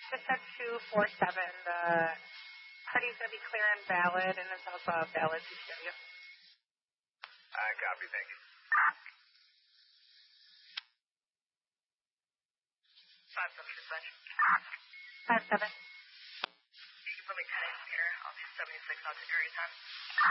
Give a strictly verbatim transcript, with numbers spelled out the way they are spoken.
Just at two four seven, the party's going to be clear and valid, and it's also a valid P C W. I copy, thank you. Five seven suspension. Five seven. You can put me ten in here. I'll do seventy-six out to area time.